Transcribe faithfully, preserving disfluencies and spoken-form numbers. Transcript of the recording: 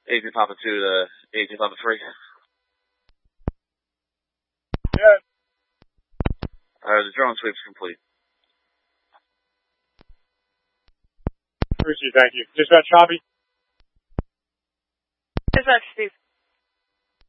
Agent Papa two to Agent Papa three. Yeah. Uh, the drone sweep's complete. Appreciate it, thank you. Dispatch copy. Dispatch, Steve.